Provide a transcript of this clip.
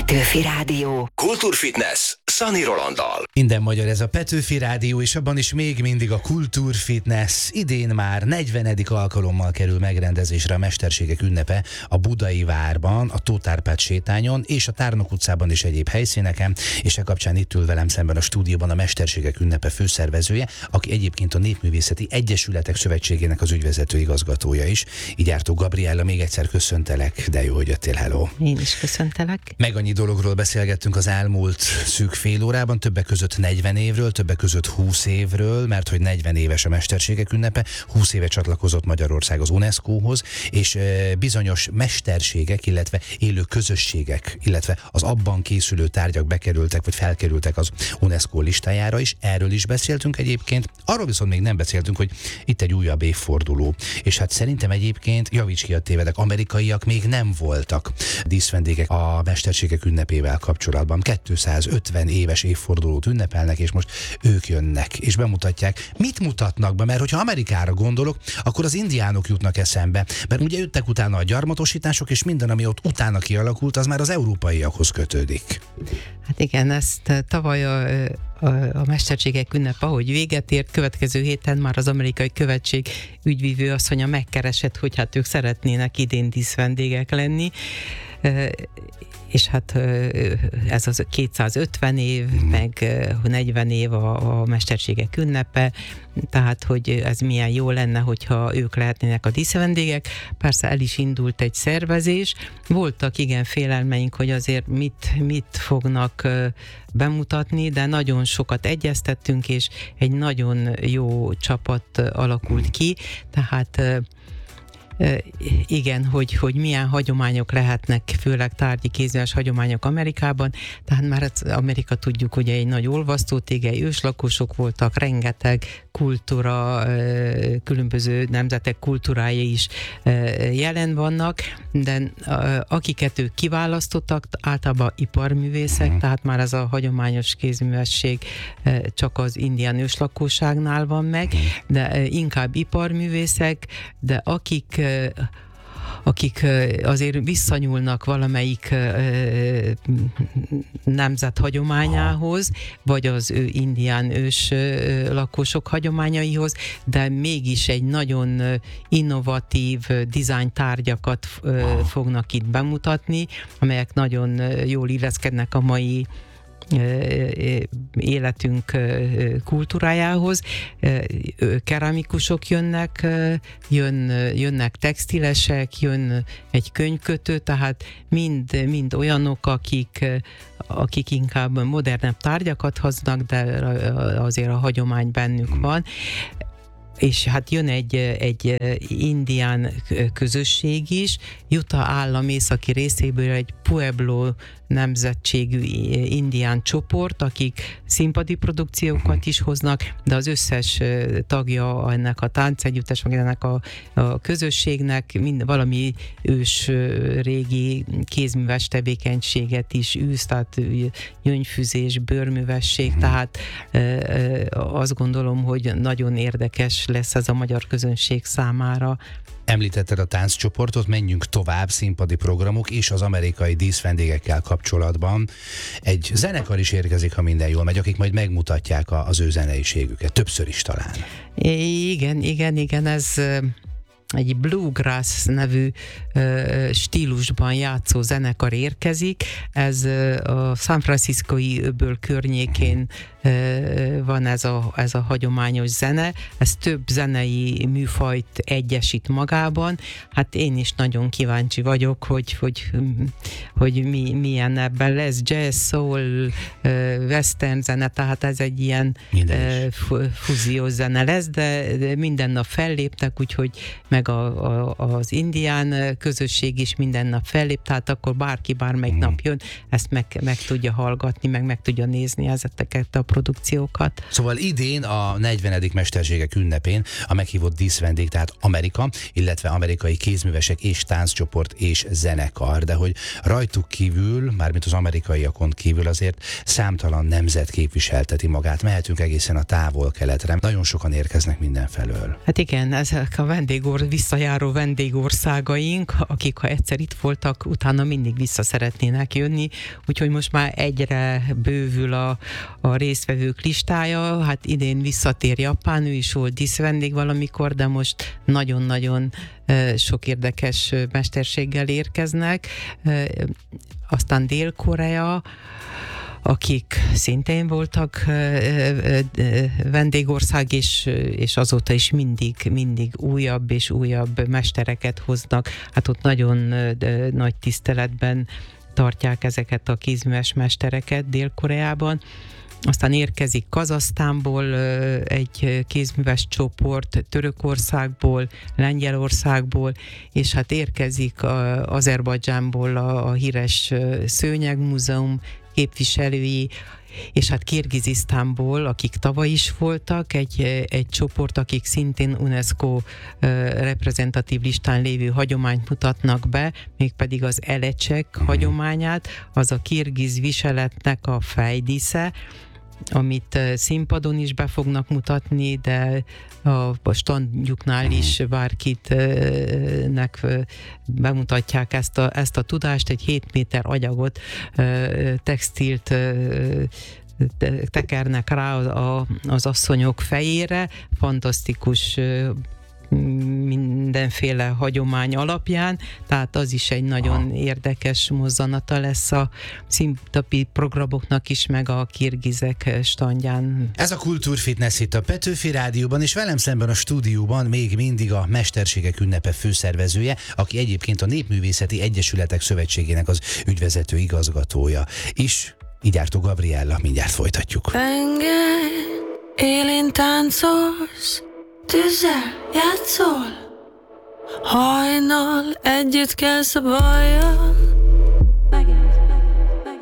Petőfi Rádió. Kultúrfitness Szani Rolanddal. Minden magyar, ez a Petőfi Rádió, és abban is még mindig a Kultúrfitness. Idén már 40. alkalommal kerül megrendezésre a Mesterségek ünnepe a Budai Várban, a Tóth Árpád sétányon és a Tárnok utcában és egyéb helyszíneken, és e kapcsán itt ül velem szemben a stúdióban a Mesterségek ünnepe főszervezője, aki egyébként a Népművészeti Egyesületek Szövetségének az ügyvezető igazgatója is. Gyártó Gabriella, még egyszer köszöntelek, de jó, hogy jöttél, hello. Én is köszöntelek. Meg annyi dologról beszélgettünk az elmúlt szűk fél órában, többek között 40 évről, többek között 20 évről, mert hogy 40 éves a Mesterségek ünnepe, 20 éve csatlakozott Magyarország az UNESCO-hoz, és bizonyos mesterségek, illetve élő közösségek, illetve az abban készülő tárgyak bekerültek, vagy felkerültek az UNESCO listájára is. Erről is beszéltünk egyébként. Arról viszont még nem beszéltünk, hogy itt egy újabb évforduló. És hát szerintem egyébként, javíts ki, a tévedek, amerikaiak még nem voltak díszvendégek a Mesterségek ünnepével kapcsolatban. 250 éves évfordulót ünnepelnek, és most ők jönnek, és bemutatják. Mit mutatnak be? Mert hogyha Amerikára gondolok, akkor az indiánok jutnak eszembe. Mert ugye jöttek utána a gyarmatosítások, és minden, ami ott utána kialakult, az már az európaiakhoz kötődik. Hát igen, ezt tavaly a Mesterségek ünnep, ahogy véget ért, következő héten már az amerikai követség ügyvívő asszonya megkeresett, hogy hát ők szeretnének idén díszvendégek lenni, és hát ez az 250 év, meg 40 év a Mesterségek ünnepe, tehát hogy ez milyen jó lenne, hogyha ők lehetnének a díszvendégek. Persze el is indult egy szervezés, voltak igen félelmeink, hogy azért mit fognak bemutatni, de nagyon sokat egyeztettünk, és egy nagyon jó csapat alakult ki, tehát igen, hogy milyen hagyományok lehetnek, főleg tárgyi kézműves hagyományok Amerikában, tehát már Amerika tudjuk, hogy egy nagy olvasztótégely, őslakosok voltak, rengeteg kultúra, különböző nemzetek kultúrái is jelen vannak, de akiket ők kiválasztottak, általában iparművészek, tehát már ez a hagyományos kézművesség csak az indián őslakosságnál van meg, de inkább iparművészek, de akik azért visszanyúlnak valamelyik nemzet hagyományához, vagy az ő indián ős lakosok hagyományaihoz, de mégis egy nagyon innovatív dizájntárgyakat fognak itt bemutatni, amelyek nagyon jól illeszkednek a mai életünk kultúrájához. Keramikusok jönnek textilesek, jön egy könyvkötő, tehát mind olyanok, akik inkább modernebb tárgyakat hoznak, de azért a hagyomány bennük van. És hát jön egy indián közösség is, Utah állam északi részéből egy Pueblo nemzetségű indián csoport, akik színpadi produkciókat is hoznak, de az összes tagja ennek a táncegyüttes, vagy ennek a közösségnek valami ős régi kézműves tevékenységet is űz, tehát gyöngyfűzés, bőrművesség, tehát azt gondolom, hogy nagyon érdekes lesz ez a magyar közönség számára. Említetted a tánccsoportot, menjünk tovább, színpadi programok és az amerikai díszvendégekkel kapcsolatban. Egy zenekar is érkezik, ha minden jól megy, akik majd megmutatják az ő zeneiségüket, többször is talán. Igen, ez egy bluegrass nevű stílusban játszó zenekar érkezik. Ez a San Franciscoi öböl környékén van ez a hagyományos zene. Ez több zenei műfajt egyesít magában. Hát én is nagyon kíváncsi vagyok, hogy milyen ebben lesz. Jazz, soul, western zene, tehát ez egy ilyen fúziós zene lesz, de minden nap fellépnek, úgyhogy meg az indián közösség is minden nap fellép, tehát akkor bárki bármelyik nap jön, ezt meg tudja hallgatni, meg tudja nézni ezeket a produkciókat. Szóval idén a 40. Mesterségek ünnepén a meghívott díszvendég, tehát Amerika, illetve amerikai kézművesek és tánccsoport és zenekar, de hogy rajtuk kívül, mármint az amerikaiakon kívül azért számtalan nemzet képviselteti magát. Mehetünk egészen a távol-keletre. Nagyon sokan érkeznek mindenfelől. Hát igen, ezek a visszajáró vendégországaink, akik ha egyszer itt voltak, utána mindig vissza szeretnének jönni, úgyhogy most már egyre bővül a résztvevők listája. Hát idén visszatér Japán, ő is volt díszvendég valamikor, de most nagyon-nagyon sok érdekes mesterséggel érkeznek. Aztán Dél-Korea, akik szintén voltak vendégország, és azóta is mindig újabb és újabb mestereket hoznak. Hát ott nagyon nagy tiszteletben tartják ezeket a kézműves mestereket Dél-Koreában. Aztán érkezik Kazahsztánból egy kézműves csoport, Törökországból, Lengyelországból, és hát érkezik Azerbajdzsánból a híres Szőnyegmúzeum képviselői, és hát Kirgizisztánból, akik tavaly is voltak, egy csoport, akik szintén UNESCO reprezentatív listán lévő hagyományt mutatnak be, mégpedig az elecsek hagyományát, az a kirgiz viseletnek a fejdísze, amit színpadon is be fognak mutatni, de a standjuknál is bárkitnek bemutatják ezt a tudást, egy 7 méter agyagot, textilt tekernek rá az asszonyok fejére, fantasztikus mindenféle hagyomány alapján, tehát az is egy nagyon érdekes mozzanata lesz a színtapi programoknak is, meg a kirgizek standján. Ez a Kultúrfitness itt a Petőfi Rádióban, és velem szemben a stúdióban még mindig a Mesterségek ünnepe főszervezője, aki egyébként a Népművészeti Egyesületek Szövetségének az ügyvezető igazgatója is. Igyártó Gabriella, mindjárt folytatjuk. Penge, élén táncolsz, tűzzel játszol, hajnal együtt kelsz a bajjal,